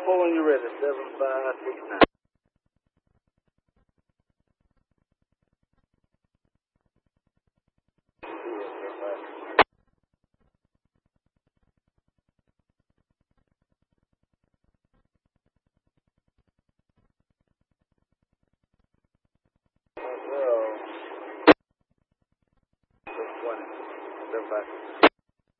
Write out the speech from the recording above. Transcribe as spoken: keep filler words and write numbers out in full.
pull when you're ready. Seven five six nine.